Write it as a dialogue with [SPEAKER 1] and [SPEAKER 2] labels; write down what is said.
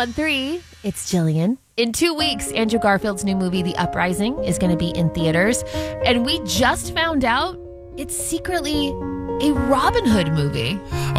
[SPEAKER 1] 1013. It's Jillian. In 2 weeks, Andrew Garfield's new movie, The Uprising, is going to be in theaters. And we just found out it's secretly a Robin Hood movie.